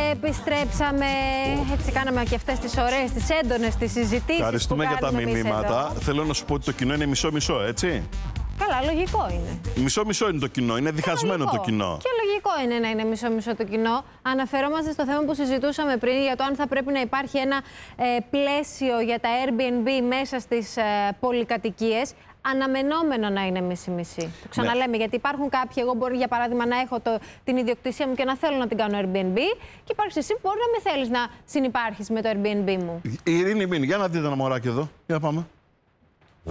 Επιστρέψαμε. Έτσι κάναμε και αυτές τις ωραίες, τις έντονες, τις συζητήσεις. Ευχαριστούμε για τα μηνύματα. Θέλω να σου πω ότι το κοινό είναι μισό-μισό, έτσι. Καλά, λογικό είναι. Μισό-μισό είναι το κοινό, είναι διχασμένο το κοινό. Και λογικό είναι να είναι μισό-μισό το κοινό. Αναφερόμαστε στο θέμα που συζητούσαμε πριν για το αν θα πρέπει να υπάρχει ένα πλαίσιο για τα Airbnb μέσα στις πολυκατοικίες. Αναμενόμενο να είναι μισή-μισή. Το ξαναλέμε, γιατί υπάρχουν κάποιοι. Εγώ μπορεί για παράδειγμα να έχω την ιδιοκτησία μου και να θέλω να την κάνω Airbnb, και υπάρχει εσύ που μπορεί να μην θέλεις να συνυπάρχεις με το Airbnb μου. Η Ειρήνη Μίνη, για να δείτε ένα μωράκι εδώ. Για πάμε.